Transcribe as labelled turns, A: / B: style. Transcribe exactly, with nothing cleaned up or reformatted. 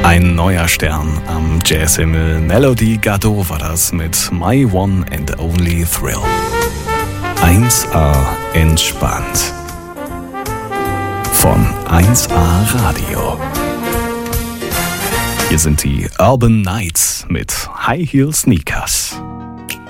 A: Ein neuer Stern am Jazzhimmel. Melody Gardot war das mit My One and Only Thrill. eins A entspannt. Von eins A Radio. Hier sind die Urban Nights mit High Heel Sneakers.